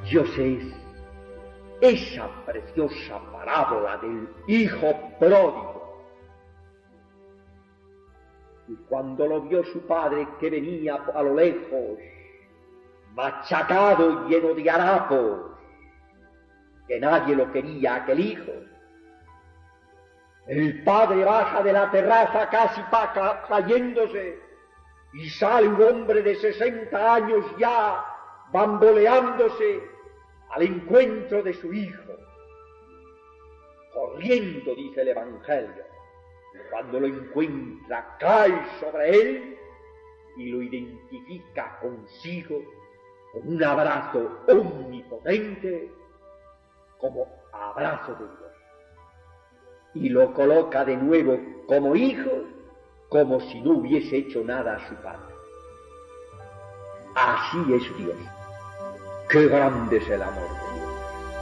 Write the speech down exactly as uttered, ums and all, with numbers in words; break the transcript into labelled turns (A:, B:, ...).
A: Dios es esa preciosa parábola del hijo pródigo. Y cuando lo vio su padre que venía a lo lejos, machacado, lleno de harapos, que nadie lo quería aquel hijo, el padre baja de la terraza casi pa cayéndose y sale un hombre de sesenta años ya bamboleándose al encuentro de su hijo, corriendo, dice el Evangelio. Cuando lo encuentra, cae sobre él y lo identifica consigo con un abrazo omnipotente como abrazo de Dios. Y lo coloca de nuevo como hijo, como si no hubiese hecho nada a su padre. Así es Dios. ¡Qué grande es el amor!